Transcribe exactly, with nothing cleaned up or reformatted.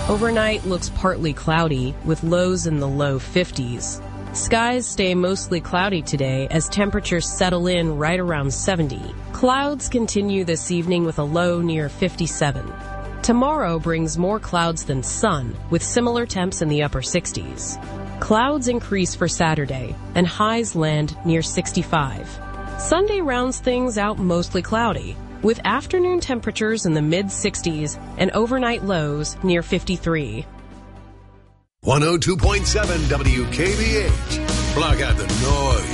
Overnight looks partly cloudy with lows in the low fifties. Skies stay mostly cloudy today as temperatures settle in right around seventy. Clouds continue this evening with a low near fifty-seven. Tomorrow brings more clouds than sun, with similar temps in the upper sixties. Clouds increase for Saturday, and highs land near sixty-five. Sunday rounds things out mostly cloudy, with afternoon temperatures in the mid-sixties and overnight lows near fifty-three. one oh two point seven W K B H. Block out the noise.